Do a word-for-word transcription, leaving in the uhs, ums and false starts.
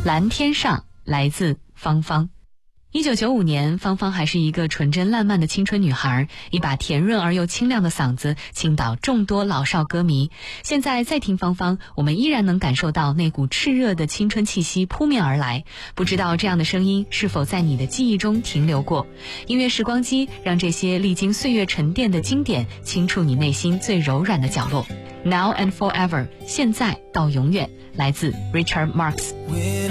蓝天上，来自芳芳。一九九五年，芳芳还是一个纯真烂漫的青春女孩，一把甜润而又清亮的嗓子倾倒众多老少歌迷。现在再听芳芳，我们依然能感受到那股炽热的青春气息扑面而来。不知道这样的声音是否在你的记忆中停留过？音乐时光机让这些历经岁月沉淀的经典轻触你内心最柔软的角落。Now and forever， 现在到永远，来自 Richard Marx。